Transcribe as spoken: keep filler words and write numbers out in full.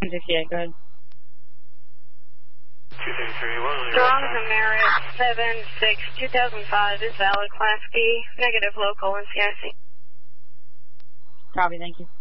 two sixty-eight, go ahead. two thirty-three, one. Jonathan Marriott, seven six two thousand five is valid, Class B, negative local in C I C. Copy, thank you.